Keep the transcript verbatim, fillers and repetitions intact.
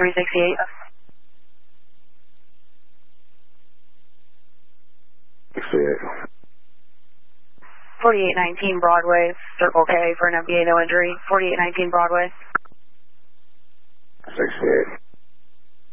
three sixty-eight. sixty-eight. forty-eight nineteen Broadway, Circle K for an M B A, no injury. forty-eight nineteen Broadway. sixty-eight.